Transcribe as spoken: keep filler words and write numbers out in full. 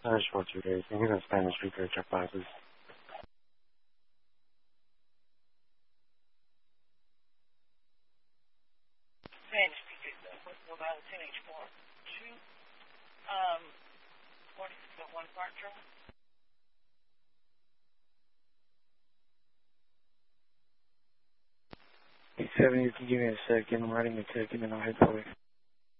Spanish Portuguese. He's a Spanish speaker, check classes. Spanish speaker, what about ten H four? Two, um, forty-six oh one Park Drive. eight seventy, you can give me a second. I'm writing a ticket and I'll head for it.